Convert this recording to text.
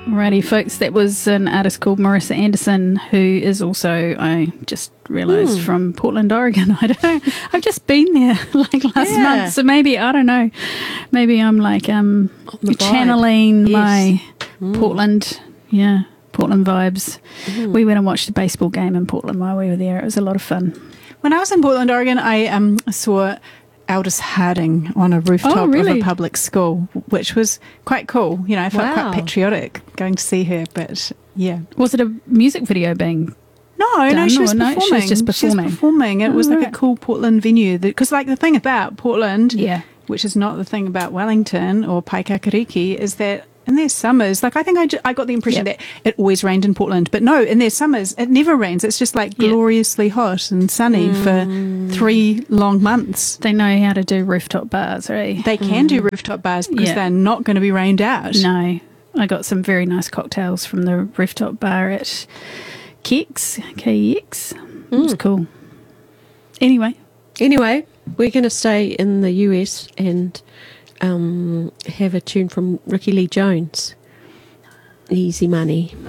Alrighty, folks, that was an artist called Marissa Anderson, who is also, I just realised, from Portland, Oregon. I don't know. I've just been there like last month, so maybe, I don't know, maybe I'm like channeling my Portland, Portland vibes. We went and watched a baseball game in Portland while we were there. It was a lot of fun. When I was in Portland, Oregon, I saw Aldous Harding on a rooftop of a public school, which was quite cool. You know, I felt quite patriotic going to see her, but yeah. Was it a music video being No, she was performing. She was just performing. She was performing. It was like a cool Portland venue. Because like the thing about Portland, which is not the thing about Wellington or Paikakariki, is that in their summers, like I think I got the impression that it always rained in Portland, but no, in their summers it never rains. It's just like gloriously hot and sunny for 3 long months. They know how to do rooftop bars, right? They can do rooftop bars because they're not going to be rained out. No, I got some very nice cocktails from the rooftop bar at KEX. It was cool. Anyway, we're going to stay in the US and have a tune from Ricky Lee Jones. Easy Money.